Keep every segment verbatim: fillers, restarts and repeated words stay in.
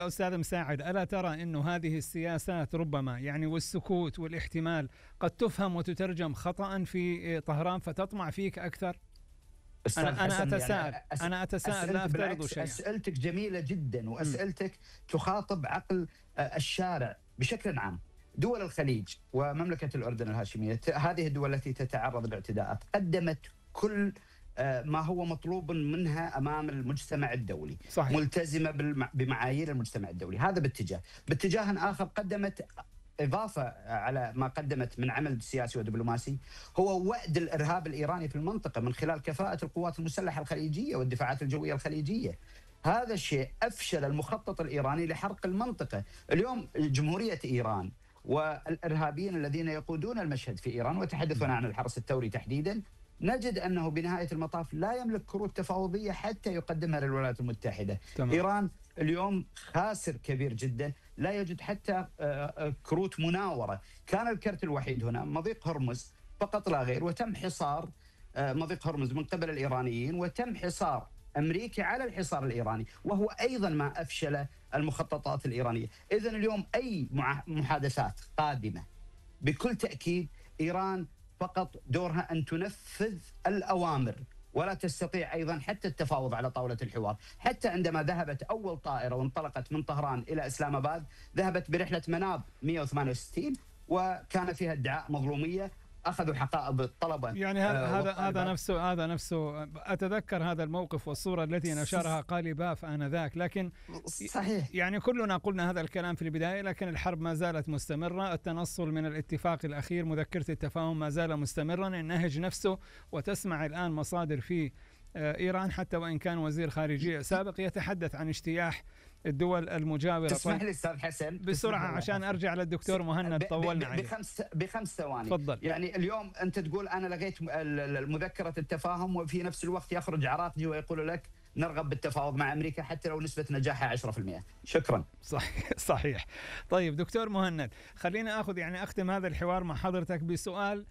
أستاذ مساعد، ألا ترى أنه هذه السياسات ربما يعني والسكوت والاحتمال قد تفهم وتترجم خطأ في طهران فتطمع فيك أكثر؟ أستاذ أنا أنا حسن، أتساءل يعني أس... أنا أتساءل لا أفترض شيئا. أسئلتك جميلة جدا، وأسئلتك تخاطب عقل الشارع بشكل عام. دول الخليج ومملكة الأردن الهاشمية، هذه الدول التي تتعرض لاعتداءات قدمت كل ما هو مطلوب منها أمام المجتمع الدولي. صحيح. ملتزمة بمعايير المجتمع الدولي. هذا باتجاه. باتجاه آخر قدمت إضافة على ما قدمت من عمل سياسي ودبلوماسي، هو وأد الإرهاب الإيراني في المنطقة من خلال كفاءة القوات المسلحة الخليجية والدفاعات الجوية الخليجية. هذا الشيء أفشل المخطط الإيراني لحرق المنطقة. اليوم جمهورية إيران والإرهابيين الذين يقودون المشهد في إيران، وتحدثون عن الحرس الثوري تحديدا، نجد أنه بنهاية المطاف لا يملك كروت تفاوضية حتى يقدمها للولايات المتحدة. تمام. إيران اليوم خاسر كبير جدا، لا يوجد حتى كروت مناورة. كان الكرت الوحيد هنا مضيق هرمز فقط لا غير، وتم حصار مضيق هرمز من قبل الإيرانيين، وتم حصار أمريكا على الحصار الإيراني، وهو أيضا ما أفشل المخططات الإيرانية. إذن اليوم أي محادثات قادمة بكل تأكيد إيران فقط دورها أن تنفذ الأوامر، ولا تستطيع أيضا حتى التفاوض على طاولة الحوار. حتى عندما ذهبت أول طائرة وانطلقت من طهران إلى إسلام آباد، ذهبت برحلة مناب مئة وثمانية وستين وكان فيها ادعاء مظلومية. أخذوا حقائب الطلبة. يعني هذا آه هذا هذا نفسه هذا نفسه أتذكر هذا الموقف والصورة التي نشرها قالباف آنذاك. لكن صحيح، يعني كلنا قلنا هذا الكلام في البداية، لكن الحرب ما زالت مستمرة. التنصل من الاتفاق الأخير، مذكرة التفاهم، ما زال مستمرا. النهج نفسه، وتسمع الآن مصادر في إيران حتى وإن كان وزير خارجية سابق يتحدث عن اجتياح الدول المجاورة. تسمح لي أستاذ حسن بسرعة عشان أرجع للدكتور مهند، طولنا عليه. بخمس بخمس ثواني. تفضل. يعني اليوم أنت تقول أنا لقيت مذكرة التفاهم، وفي نفس الوقت يخرج عراقجي ويقول لك نرغب بالتفاوض مع أمريكا حتى لو نسبة نجاحها عشرة بالمئة. شكرا. صحيح صحيح. طيب دكتور مهند، خلينا أخذ يعني أختم هذا الحوار مع حضرتك بسؤال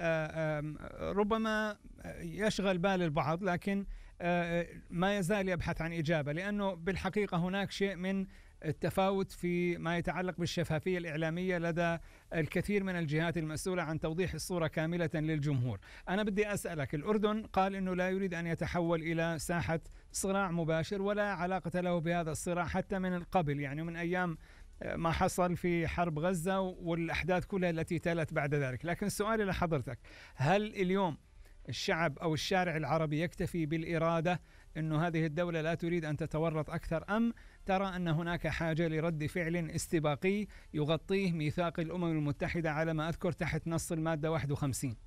ربما يشغل بال البعض، لكن ما يزال يبحث عن إجابة، لأنه بالحقيقة هناك شيء من التفاوت في ما يتعلق بالشفافية الإعلامية لدى الكثير من الجهات المسؤولة عن توضيح الصورة كاملة للجمهور. أنا بدي أسألك، الأردن قال أنه لا يريد أن يتحول إلى ساحة صراع مباشر، ولا علاقة له بهذا الصراع حتى من قبل، يعني من أيام ما حصل في حرب غزة والأحداث كلها التي تلت بعد ذلك. لكن سؤالي لحضرتك، هل اليوم الشعب أو الشارع العربي يكتفي بالإرادة أنه هذه الدولة لا تريد أن تتورط أكثر، أم ترى أن هناك حاجة لرد فعل استباقي يغطيه ميثاق الأمم المتحدة على ما أذكر تحت نص المادة واحد وخمسين؟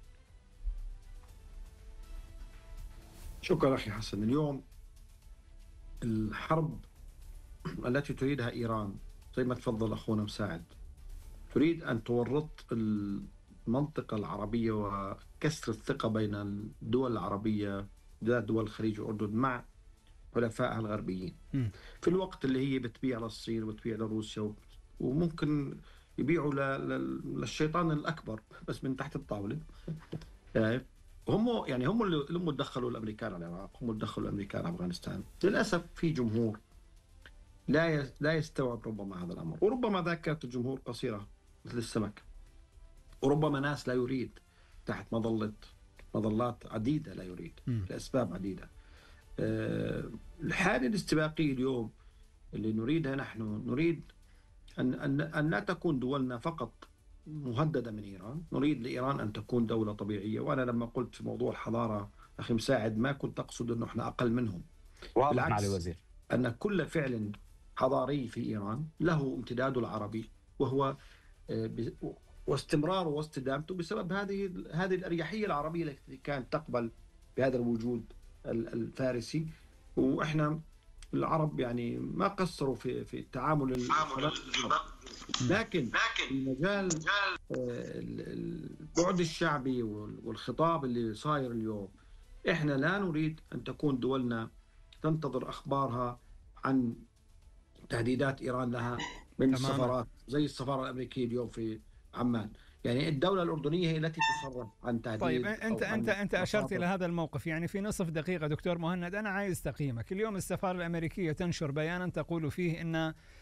شكرا أخي حسن. اليوم الحرب التي تريدها إيران زي ما تفضل أخونا مساعد، تريد أن تورط المنطقة العربية وكسر الثقة بين الدول العربية، ذات دول الخليج والأردن، مع حلفائها الغربيين. م. في الوقت اللي هي بتبيع للصين وبتبيع لروسيا، وممكن يبيعوا للشيطان الأكبر بس من تحت الطاولة. يعني هم يعني هم اللي هم دخلوا الأمريكان على العراق، هم اللي دخلوا الأمريكان على أفغانستان. للأسف في جمهور لا لا يستوعب ربما هذا الأمر، وربما ذاكرة الجمهور قصيرة مثل السمك، وربما ناس لا يريد تحت مظلة مظلات عديدة، لا يريد م. لأسباب عديدة. أه الحالة الاستباقية اليوم اللي نريدها نحن، نريد أن, أن, أن لا تكون دولنا فقط مهددة من إيران، نريد لإيران أن تكون دولة طبيعية. وأنا لما قلت في موضوع الحضارة أخي مساعد ما كنت أقصد أنه إحنا أقل منهم، واضح مع الوزير أن كل فعل حضاري في إيران له امتداده العربي، وهو واستمراره واستدامته بسبب هذه هذه الأريحية العربية التي كانت تقبل بهذا الوجود الفارسي. وإحنا العرب يعني ما قصروا في في التعامل، لكن في مجال البعد الشعبي والخطاب اللي صاير اليوم، إحنا لا نريد أن تكون دولنا تنتظر أخبارها عن تهديدات إيران لها من السفارات، زي السفارة الأمريكية اليوم في عمان. يعني الدولة الأردنية هي التي تصرف عن تهديد. طيب أنت أنت أنت أشرت إلى هذا الموقف، يعني في نصف دقيقة دكتور مهند أنا عايز تقييمك. اليوم السفارة الأمريكية تنشر بيانا تقول فيه أن